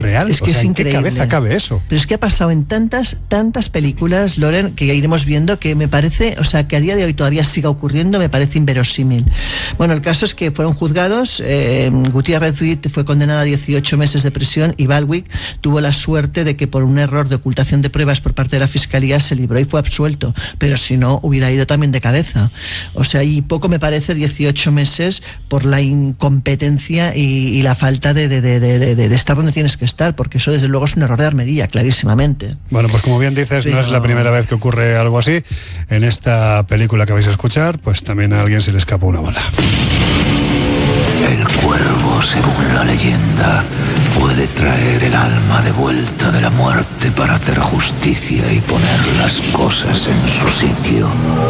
real. Es que es increíble. ¿En qué cabeza cabe eso? Pero es que ha pasado en tantas películas, Loren, que ya iremos viendo, que me parece, o sea, que a día de hoy todavía siga ocurriendo, me parece inverosímil. Bueno, el caso es que fueron juzgados, Gutiérrez Ruiz fue condenada a 18 meses de prisión y Balwick tuvo la suerte de que por un error de ocultación de pruebas por parte de la Fiscalía se libró y fue absuelto, pero si no, hubiera ido también de cabeza. O sea, y poco me parece 18 meses por la incompetencia y la falta de estar donde tienes que estar, porque eso desde luego es un error de armería, clarísimamente. Bueno, pues como bien dices, no es la primera vez que ocurre algo así. En esta película que vais a escuchar, pues también a alguien se le escapó una bala. El cuervo, según la leyenda, puede traer el alma de vuelta de la muerte para hacer justicia y poner las cosas en su sitio.